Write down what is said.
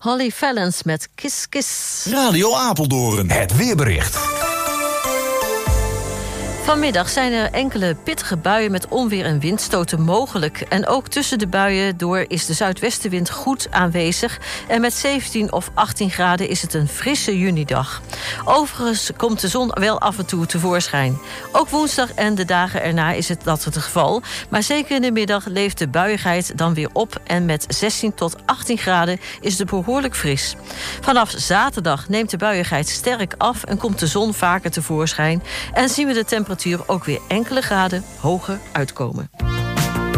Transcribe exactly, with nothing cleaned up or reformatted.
Holly Valens met Kiss Kiss. Radio Apeldoorn. Het weerbericht. Vanmiddag zijn er enkele pittige buien met onweer en windstoten mogelijk. En ook tussen de buien door is de zuidwestenwind goed aanwezig. En met zeventien of achttien graden is het een frisse junidag. Overigens komt de zon wel af en toe tevoorschijn. Ook woensdag en de dagen erna is het dat het geval. Maar zeker in de middag leeft de buiigheid dan weer op. En met zestien tot achttien graden is het behoorlijk fris. Vanaf zaterdag neemt de buiigheid sterk af en komt de zon vaker tevoorschijn. En zien we de temperatuur ook weer enkele graden hoger uitkomen.